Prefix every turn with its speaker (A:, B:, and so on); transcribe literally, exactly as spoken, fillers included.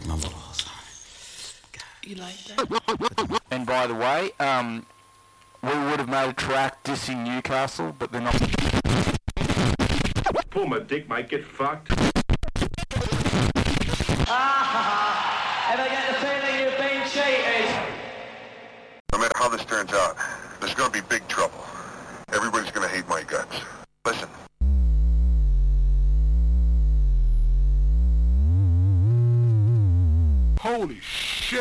A: like my little. Sorry.
B: You like that?
C: And by the way, um, we would have made a track dissing Newcastle, but they're not.
D: Pull my dick, might get fucked.
E: Ah, ever get the feeling you've been cheated?
F: No matter how this turns out, there's gonna be big trouble. Everybody's gonna hate my guts. Listen.
D: Holy shit.